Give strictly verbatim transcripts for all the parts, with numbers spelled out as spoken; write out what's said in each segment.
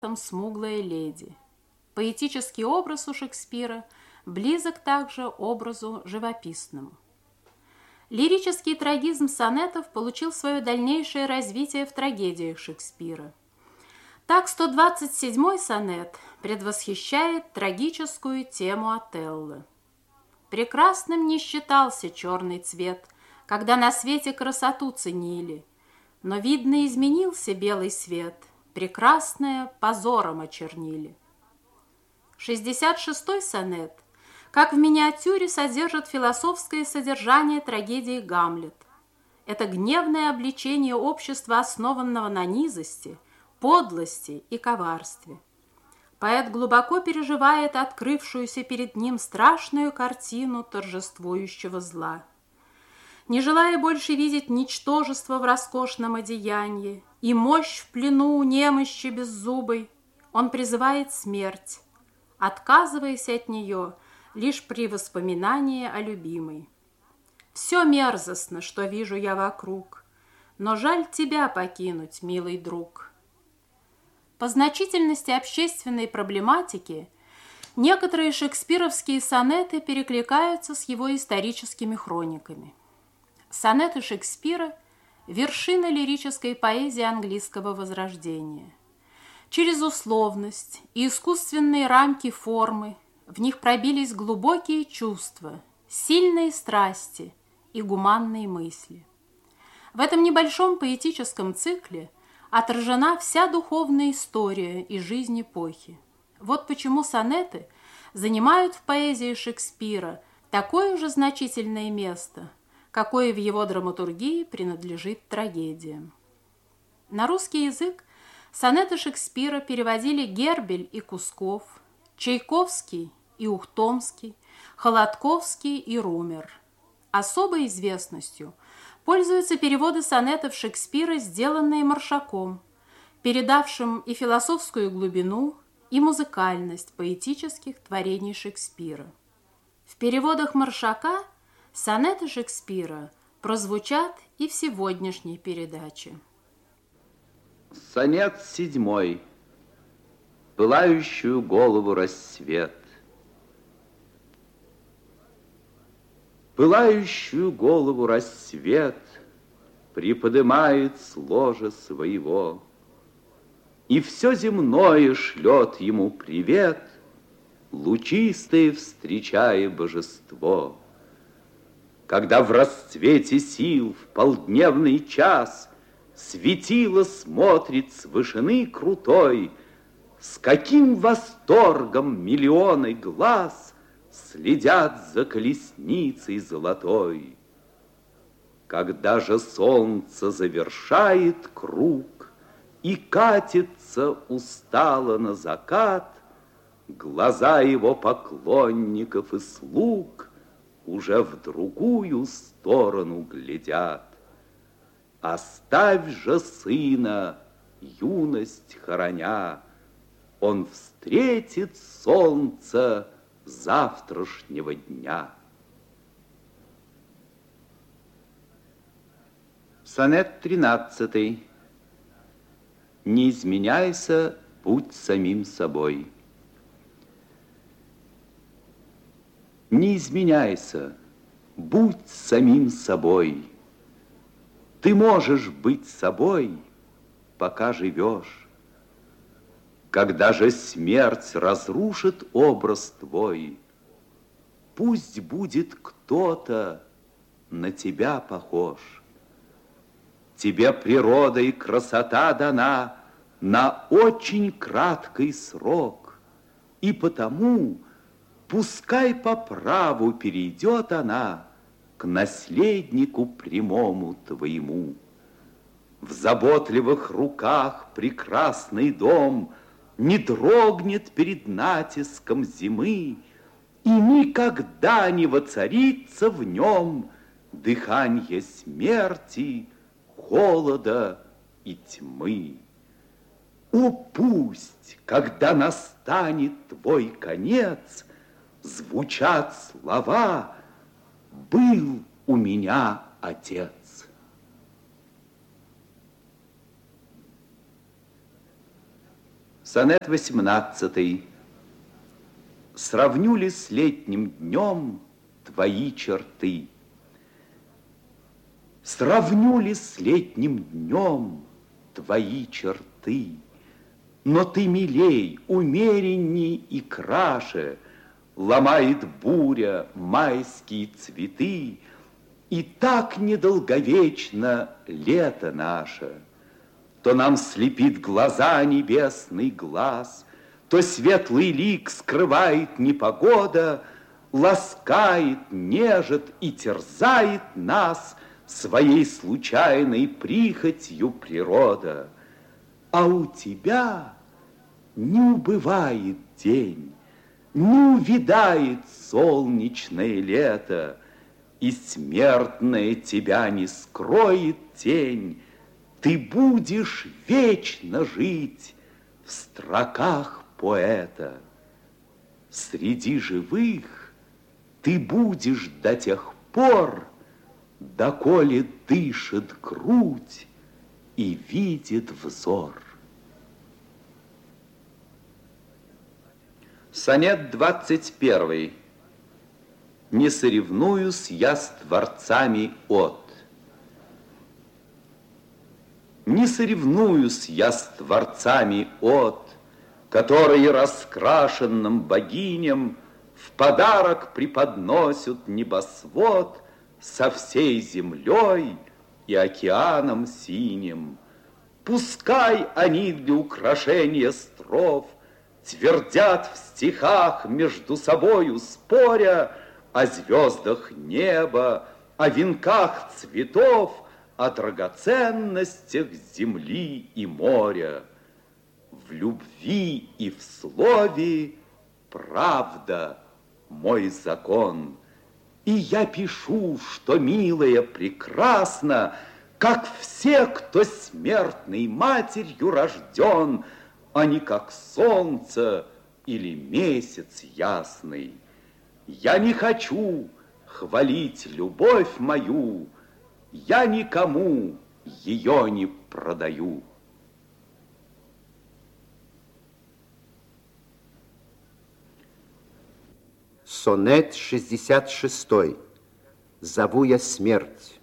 там смуглая леди. Поэтический образ у Шекспира близок также образу живописному. Лирический трагизм сонетов получил свое дальнейшее развитие в трагедиях Шекспира. Так, сто двадцать седьмой сонет предвосхищает трагическую тему Отелло. Прекрасным не считался черный цвет, когда на свете красоту ценили, но, видно, изменился белый свет, прекрасное позором очернили. шестьдесят шестой сонет, как в миниатюре, содержит философское содержание трагедии «Гамлет». Это гневное обличение общества, основанного на низости, подлости и коварстве. Поэт глубоко переживает открывшуюся перед ним страшную картину торжествующего зла. Не желая больше видеть ничтожество в роскошном одеянии и мощь в плену у немощи беззубой, он призывает смерть, отказываясь от нее лишь при воспоминании о любимой. «Все мерзостно, что вижу я вокруг, но жаль тебя покинуть, милый друг». По значительности общественной проблематики некоторые шекспировские сонеты перекликаются с его историческими хрониками. Сонеты Шекспира – вершина лирической поэзии английского возрождения. Через условность и искусственные рамки формы в них пробились глубокие чувства, сильные страсти и гуманные мысли. В этом небольшом поэтическом цикле отражена вся духовная история и жизнь эпохи. Вот почему сонеты занимают в поэзии Шекспира такое же значительное место, какое в его драматургии принадлежит трагедиям. На русский язык сонеты Шекспира переводили Гербель и Кусков, Чайковский и Ухтомский, Холодковский и Румер. Особой известностью пользуются переводы сонетов Шекспира, сделанные Маршаком, передавшим и философскую глубину, и музыкальность поэтических творений Шекспира. В переводах Маршака сонеты Шекспира прозвучат и в сегодняшней передаче. Сонет седьмой. Пылающую голову рассвет. Пылающую голову рассвет приподымает с ложа своего, и все земное шлет ему привет, лучистое встречая божество. Когда в расцвете сил в полдневный час светило смотрит с вышины крутой, с каким восторгом миллионы глаз следят за колесницей золотой. Когда же солнце завершает круг и катится устало на закат, глаза его поклонников и слуг уже в другую сторону глядят. Оставь же сына, юность хороня, он встретит солнце завтрашнего дня. Сонет тринадцатый. Не изменяйся, будь самим собой. Не изменяйся, будь самим собой. Ты можешь быть собой, пока живешь. Когда же смерть разрушит образ твой, пусть будет кто-то на тебя похож. Тебе природа и красота дана на очень краткий срок, и потому пускай по праву перейдет она к наследнику прямому твоему. В заботливых руках прекрасный дом не дрогнет перед натиском зимы, и никогда не воцарится в нем дыханье смерти, холода и тьмы. О, пусть, когда настанет твой конец, звучат слова «Был у меня отец». Сонет восемнадцатый. Сравню ли с летним днем твои черты? Сравню ли с летним днем твои черты? Но ты милей, умеренней и краше, ломает буря майские цветы, и так недолговечно лето наше. То нам слепит глаза небесный глаз, то светлый лик скрывает непогода, ласкает, нежит и терзает нас своей случайной прихотью природа. А у тебя не убывает день, не увядает солнечное лето, и смертная тебя не скроет тень. Ты будешь вечно жить в строках поэта. Среди живых ты будешь до тех пор, доколе дышит грудь и видит взор. Сонет двадцать первый. Не соревнуюсь я с творцами от. Не соревнуюсь я с творцами от, которые раскрашенным богиням в подарок преподносят небосвод со всей землей и океаном синим. Пускай они для украшения строф твердят в стихах между собою споря о звездах неба, о венках цветов, о драгоценностях земли и моря. В любви и в слове правда мой закон. И я пишу, что милая прекрасна, как все, кто смертной матерью рожден, а не как солнце или месяц ясный. Я не хочу хвалить любовь мою, я никому ее не продаю. Сонет шестьдесят шестой. Зову я смерть.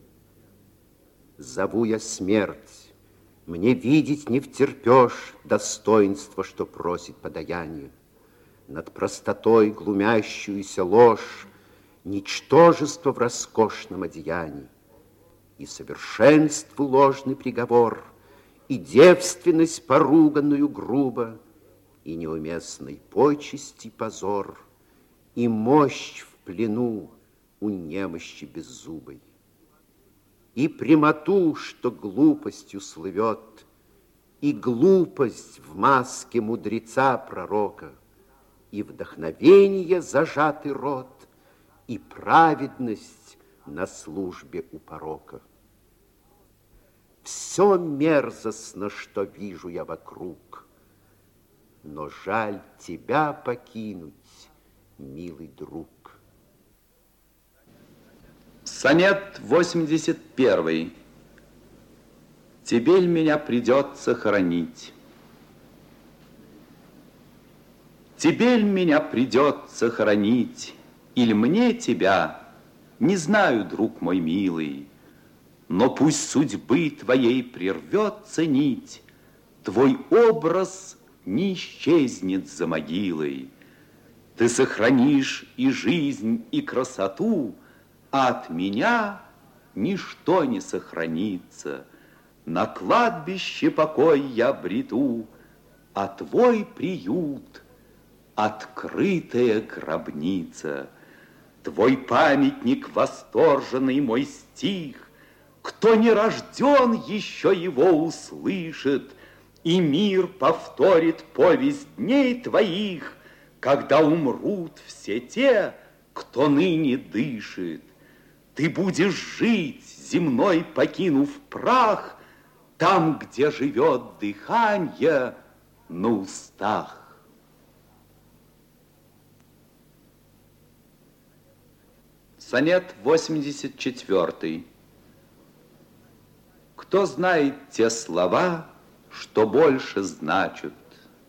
Зову я смерть. Мне видеть не втерпешь достоинство, что просит подаяние. Над простотой глумящуюся ложь, ничтожество в роскошном одеянии. И совершенству ложный приговор, и девственность поруганную грубо, и неуместной почести позор, и мощь в плену у немощи беззубой, и прямоту, что глупостью слывет, и глупость в маске мудреца пророка, и вдохновение зажатый рот, и праведность на службе у порока. Все мерзостно, что вижу я вокруг, но жаль тебя покинуть, милый друг. Сонет восемьдесят первый. Тебе ль меня придется хоронить? Тебе ль меня придется хоронить, или мне тебя? Не знаю, друг мой милый, но пусть судьбы твоей прервется нить, твой образ не исчезнет за могилой. Ты сохранишь и жизнь, и красоту, а от меня ничто не сохранится. На кладбище покой я бреду, а твой приют — открытая гробница. Твой памятник восторженный мой стих, кто не рожден, еще его услышит, и мир повторит повесть дней твоих, когда умрут все те, кто ныне дышит. Ты будешь жить, земной покинув прах, там, где живет дыханье на устах. Сонет восемьдесят четвёртый. Кто знает те слова, что больше значат?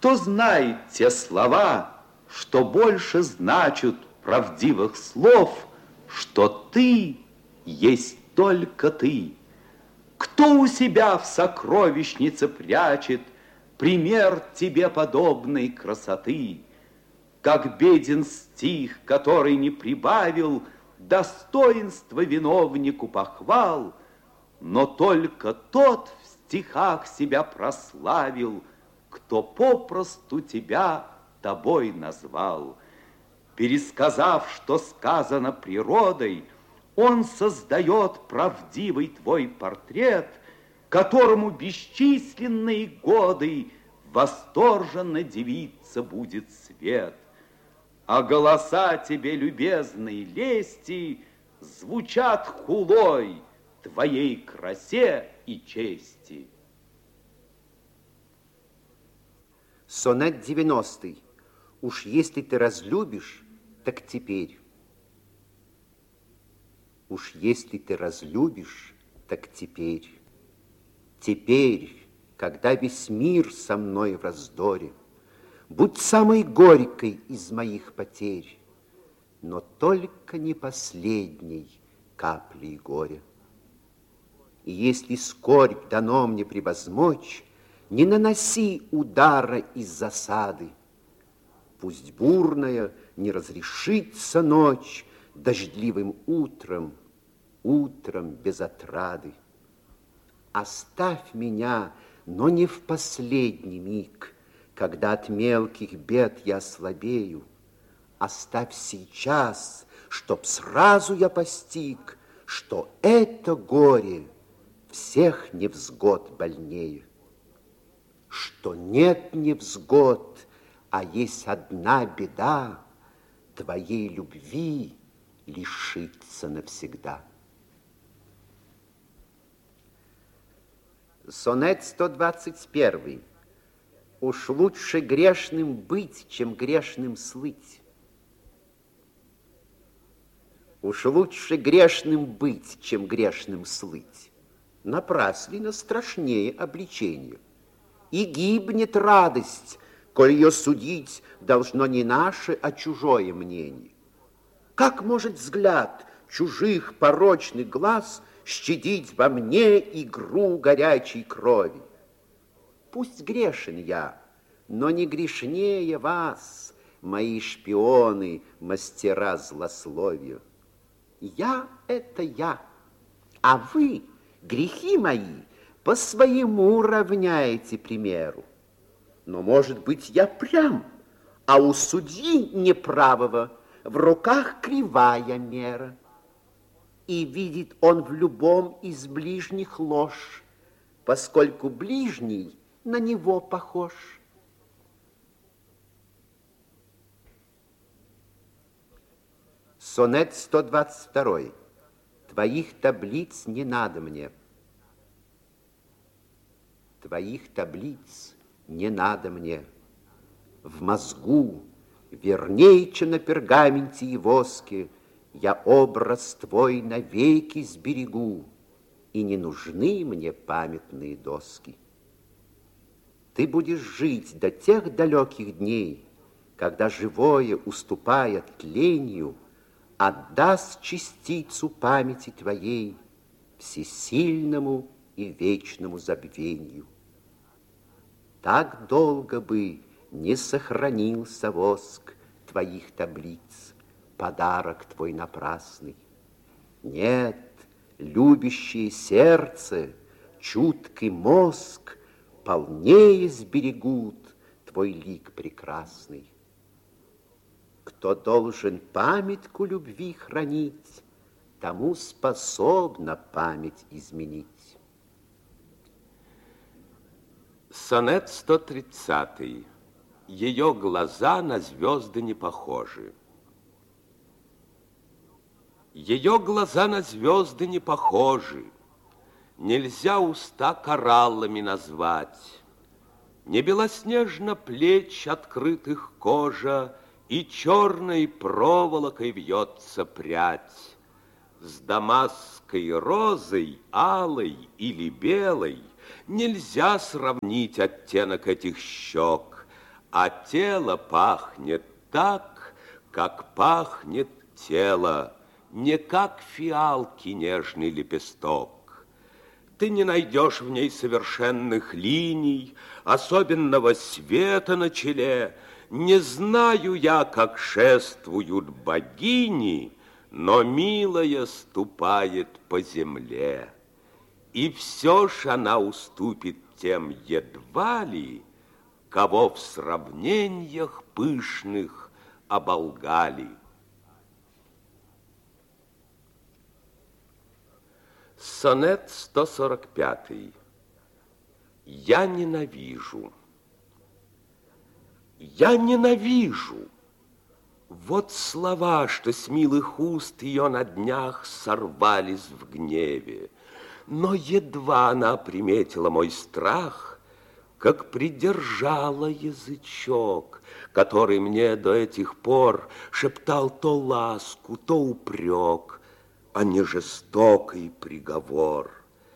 Кто знает те слова, что больше значат правдивых слов, что ты есть только ты? Кто у себя в сокровищнице прячет пример тебе подобной красоты? Как беден стих, который не прибавил достоинства виновнику похвал, но только тот в стихах себя прославил, кто попросту тебя тобой назвал. Пересказав, что сказано природой, он создает правдивый твой портрет, которому бесчисленные годы восторженно дивиться будет свет. А голоса тебе, любезной лести, звучат хулой твоей красе и чести. Сонет девяностый. Уж если ты разлюбишь, так теперь. Уж если ты разлюбишь, так теперь. Теперь, когда весь мир со мной в раздоре, будь самой горькой из моих потерь, но только не последней каплей горя. И если скорбь дано мне превозмочь, не наноси удара из засады. Пусть бурная не разрешится ночь дождливым утром, утром без отрады. Оставь меня, но не в последний миг, когда от мелких бед я слабею. Оставь сейчас, чтоб сразу я постиг, что это горе всех невзгод больнее. Что нет невзгод, а есть одна беда, твоей любви лишиться навсегда. Сонет сто двадцать первый. Уж лучше грешным быть, чем грешным слыть. Уж лучше грешным быть, чем грешным слыть. Напрасленно страшнее обличение. И гибнет радость, коль ее судить должно не наше, а чужое мнение. Как может взгляд чужих порочных глаз щадить во мне игру горячей крови? Пусть грешен я, но не грешнее вас, мои шпионы, мастера злословия. Я — это я, а вы, грехи мои, по своему равняете примеру. Но, может быть, я прям, а у судьи неправого в руках кривая мера. И видит он в любом из ближних ложь, поскольку ближний на него похож. Сонет сто двадцать второй. Твоих таблиц не надо мне. Твоих таблиц не надо мне. В мозгу, верней, чем на пергаменте и воске, я образ твой навеки сберегу, и не нужны мне памятные доски. Ты будешь жить до тех далеких дней, когда живое, уступая тлению, отдаст частицу памяти твоей всесильному и вечному забвению. Так долго бы не сохранился воск твоих таблиц, подарок твой напрасный. Нет, любящее сердце, чуткий мозг полнее сберегут твой лик прекрасный. Кто должен памятку любви хранить, тому способна память изменить. Сонет сто тридцатый. Ее глаза на звезды не похожи. Ее глаза на звезды не похожи. Нельзя уста кораллами назвать. Не белоснежно плеч открытых кожа, и черной проволокой вьется прядь. С дамасской розой, алой или белой нельзя сравнить оттенок этих щек. а тело пахнет так, как пахнет тело, не как фиалки нежный лепесток. Ты не найдешь в ней совершенных линий, особенного света на челе. Не знаю я, как шествуют богини, но милая ступает по земле. И все ж она уступит тем едва ли, кого в сравнениях пышных оболгали. Сонет сто сорок пятый. Я ненавижу. Я ненавижу. Вот слова, что с милых уст ее на днях сорвались в гневе. Но едва она приметила мой страх, как придержала язычок, который мне до этих пор шептал то ласку, то упрек, а не жестокий приговор.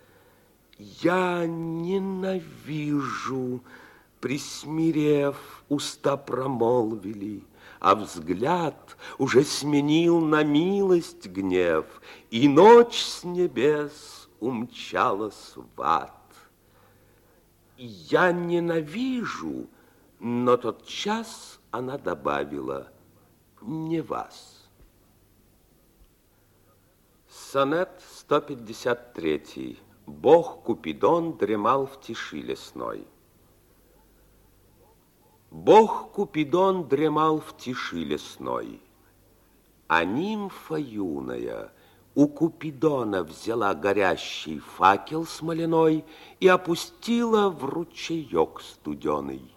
Я ненавижу, присмирев, уста промолвили, а взгляд уже сменил на милость гнев, и ночь с небес умчалась в ад. Я ненавижу, но тот час она добавила: не вас. Сонет сто пятьдесят три. Бог Купидон дремал в тиши лесной. Бог Купидон дремал в тиши лесной, а нимфа юная у Купидона взяла горящий факел смоляной и опустила в ручеек студеный.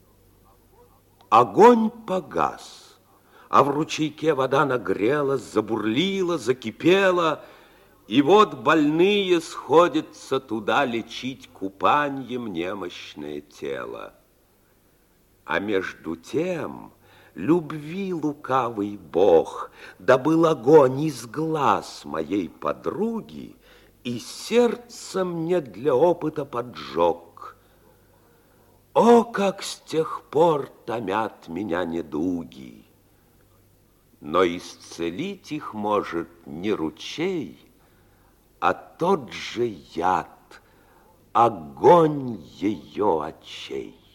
Огонь погас, а в ручейке вода нагрелась, забурлила, закипела, и вот больные сходятся туда лечить купаньем немощное тело. А между тем любви лукавый Бог добыл огонь из глаз моей подруги и сердце мне для опыта поджег. О, как с тех пор томят меня недуги! Но исцелить их может не ручей, а тот же яд, огонь ее очей.